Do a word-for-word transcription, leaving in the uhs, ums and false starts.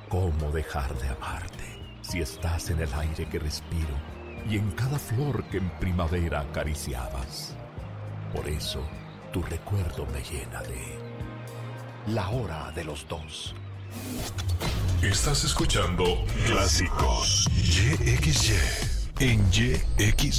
¿Cómo dejar de amarte si estás en el aire que respiro y en cada flor que en primavera acariciabas? Por eso, tu recuerdo me llena de la hora de los dos. Estás escuchando Clásicos Y X Y en Y X